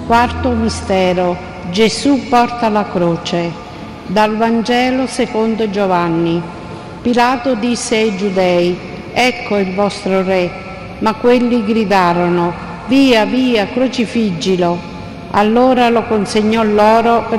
Quarto mistero. Gesù porta la croce. Dal Vangelo secondo Giovanni. Pilato disse ai Giudei: «Ecco il vostro re». Ma quelli gridarono: «Via, via, crocifiggilo!» Allora lo consegnò loro per